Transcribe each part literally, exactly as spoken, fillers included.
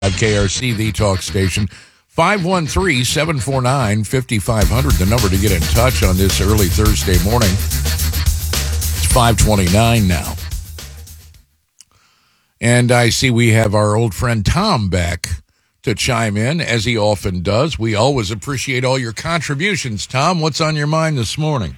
K R C, the talk station. five one three, seven four nine, five five zero zero, the number to get in touch on this early Thursday morning. It's five twenty-nine now. And I see we have our old friend Tom back to chime in, as he often does. We always appreciate all your contributions. Tom, what's on your mind this morning?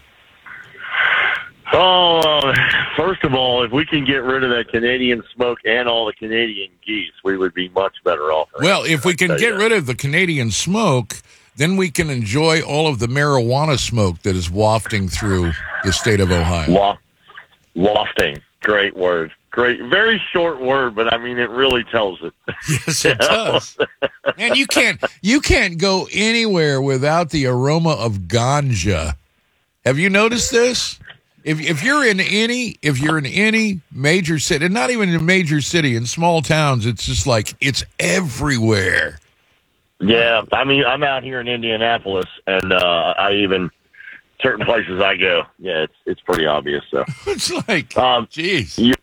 Oh, uh, first of all, if we can get rid of that Canadian smoke and all the Canadian geese, we would be much better off. Well, if we can get rid of the Canadian smoke, then we can enjoy all of the marijuana smoke that is wafting through the state of Ohio. Wa- wafting. Great word. Great. Very short word, but I mean, it really tells it. Yes, it does. And you can't, you can't go anywhere without the aroma of ganja. Have you noticed this? If if you're in any if you're in any major city, and not even in a major city, in small towns, it's just like it's everywhere. Yeah, I mean, I'm out here in Indianapolis, and uh, I even certain places I go. Yeah, it's it's pretty obvious. So it's like, um, geez, you,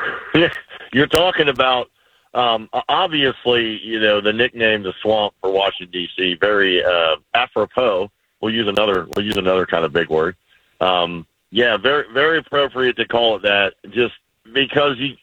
you're talking about um, obviously, you know, the nickname the Swamp for Washington D C very uh, apropos. We'll use another we'll use another kind of big word. Um, Yeah, very very appropriate to call it that, just because you,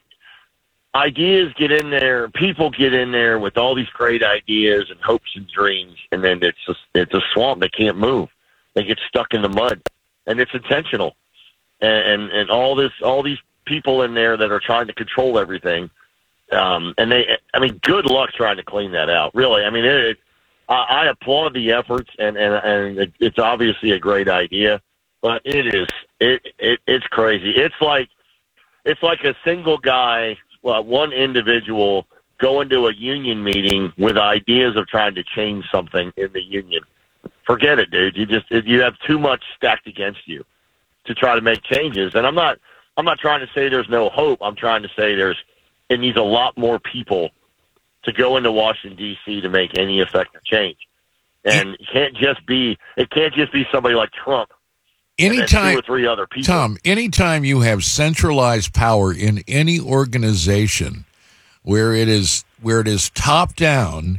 ideas get in there, people get in there with all these great ideas and hopes and dreams, and then it's just, it's a swamp. They can't move. They get stuck in the mud, and it's intentional. And, and and all this all these people in there that are trying to control everything, um, and they, I mean, good luck trying to clean that out. Really, I mean, it, I, I applaud the efforts, and and and it, it's obviously a great idea. But it is it, it it's crazy. It's like it's like a single guy, well, one individual going to a union meeting with ideas of trying to change something in the union. Forget it, dude. You just you have too much stacked against you to try to make changes. And I'm not I'm not trying to say there's no hope. I'm trying to say there's it needs a lot more people to go into Washington D C to make any effective change. And it can't just be it can't just be somebody like Trump. Anytime, two or three other people. Tom, anytime you have centralized power in any organization where it is where it is top down,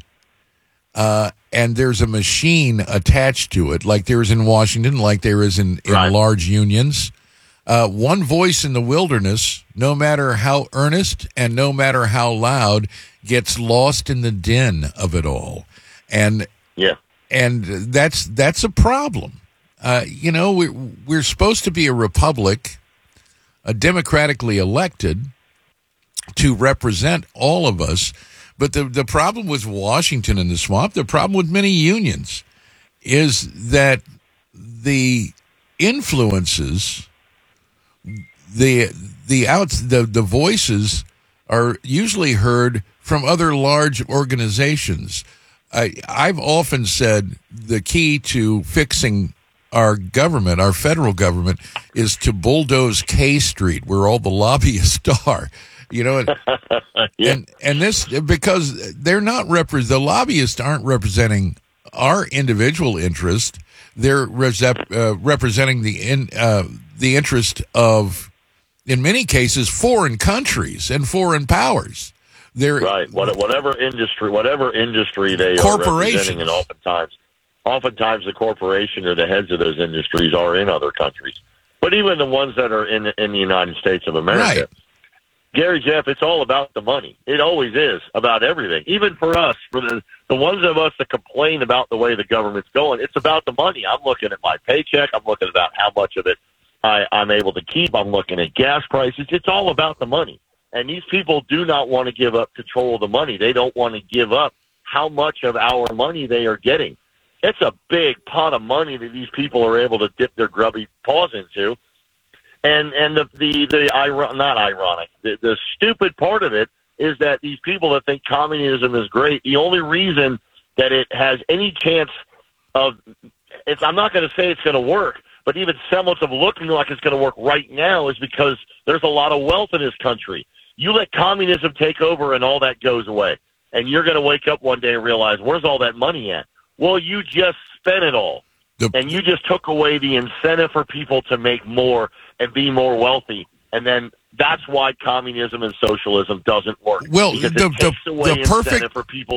uh, and there's a machine attached to it, like there is in Washington, like there is in, in right. large unions, uh, one voice in the wilderness, no matter how earnest and no matter how loud, gets lost in the din of it all, and yeah, and that's that's a problem. Uh, you know, we're, we're supposed to be a republic, a democratically elected, to represent all of us. But the, the problem with Washington and the swamp, the problem with many unions, is that the influences, the the outs, the, the voices are usually heard from other large organizations. I, I've often said the key to fixing our government, our federal government, is to bulldoze K Street, where all the lobbyists are. You know, and yeah. and, and this because they're not repre- the lobbyists aren't representing our individual interest. They're res- uh, representing the in, uh, the interest of, in many cases, foreign countries and foreign powers. They're right. What, whatever industry, whatever industry they are representing, and oftentimes. Oftentimes, the corporation or the heads of those industries are in other countries. But even the ones that are in in the United States of America, right. Gary Jeff, it's all about the money. It always is about everything. Even for us, for the the ones of us that complain about the way the government's going, it's about the money. I'm looking at my paycheck. I'm looking about how much of it I, I'm able to keep. I'm looking at gas prices. It's all about the money. And these people do not want to give up control of the money. They don't want to give up how much of our money they are getting. It's a big pot of money that these people are able to dip their grubby paws into. And and the, the, the iron, not ironic, the, the stupid part of it is that these people that think communism is great, the only reason that it has any chance of, it's, I'm not going to say it's going to work, but even semblance of looking like it's going to work right now is because there's a lot of wealth in this country. You let communism take over and all that goes away. And you're going to wake up one day and realize, where's all that money at? Well, you just spent it all, the, and you just took away the incentive for people to make more and be more wealthy. And then That's why communism and socialism doesn't work. Well, because the- it takes the- away the perfect- incentive for people